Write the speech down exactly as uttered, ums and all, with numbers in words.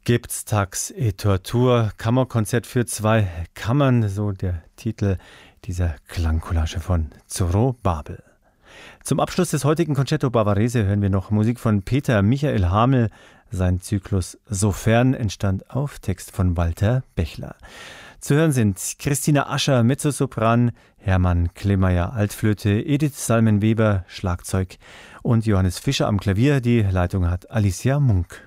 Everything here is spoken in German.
Gibt's Tax et Tortur, Kammerkonzert für zwei Kammern, so der Titel dieser Klangcollage von Zorobabel. Zum Abschluss des heutigen Concerto Bavarese hören wir noch Musik von Peter Michael Hamel. Sein Zyklus Sofern entstand auf Text von Walter Bechler. Zu hören sind Christina Ascher, Mezzosopran, Hermann Klemeyer, Altflöte, Edith Salmen-Weber, Schlagzeug und Johannes Fischer am Klavier. Die Leitung hat Alicia Munk.